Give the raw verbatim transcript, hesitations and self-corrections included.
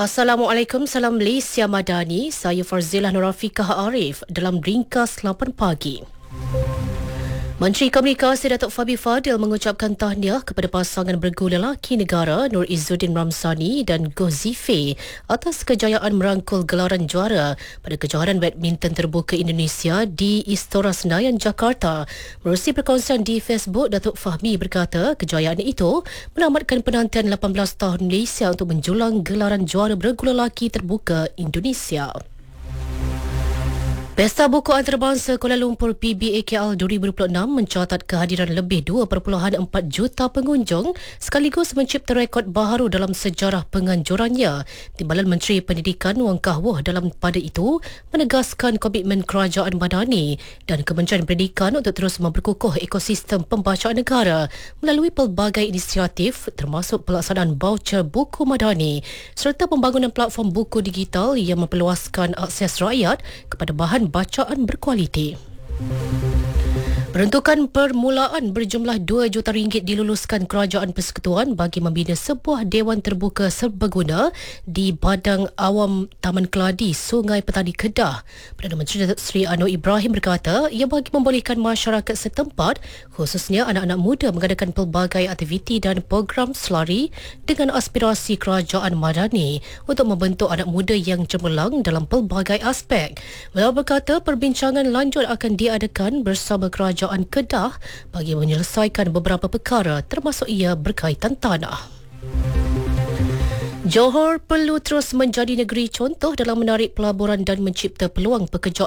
Assalamualaikum, salam Malaysia Madani. Saya Farzilah Nurafiqah Arif dalam Ringkas lapan pagi. Menteri Komunikasi Datuk Fahmi Fadil mengucapkan tahniah kepada pasangan bergu lelaki negara Nur Izzuddin Ramsani dan Goh Zifei atas kejayaan merangkul gelaran juara pada kejohanan badminton terbuka Indonesia di Istora Senayan, Jakarta. Menerusi perkongsian di Facebook, Datuk Fahmi berkata kejayaan itu menamatkan penantian lapan belas tahun Malaysia untuk menjulang gelaran juara bergu lelaki terbuka Indonesia. Pesta Buku Antarabangsa Kuala Lumpur P B A K L dua ribu dua puluh enam mencatat kehadiran lebih dua perpuluhan empat juta pengunjung sekaligus mencipta rekod baharu dalam sejarah penganjurannya. Timbalan Menteri Pendidikan Wong Kah Woh dalam pada itu menegaskan komitmen kerajaan Madani dan Kementerian Pendidikan untuk terus memperkukuh ekosistem pembacaan negara melalui pelbagai inisiatif termasuk pelaksanaan voucher buku Madani serta pembangunan platform buku digital yang memperluaskan akses rakyat kepada bahan bacaan berkualiti. Peruntukan permulaan berjumlah dua juta ringgit diluluskan Kerajaan Persekutuan bagi membina sebuah dewan terbuka serbaguna di Padang Awam Taman Keladi, Sungai Petani, Kedah. Perdana Menteri Datuk Seri Anwar Ibrahim berkata ia bagi membolehkan masyarakat setempat khususnya anak-anak muda mengadakan pelbagai aktiviti dan program selari dengan aspirasi Kerajaan Madani untuk membentuk anak muda yang cemerlang dalam pelbagai aspek. Beliau berkata perbincangan lanjut akan diadakan bersama Kerajaan Kerajaan Kedah bagi menyelesaikan beberapa perkara termasuk ia berkaitan tanah. Johor perlu terus menjadi negeri contoh dalam menarik pelaburan dan mencipta peluang pekerjaan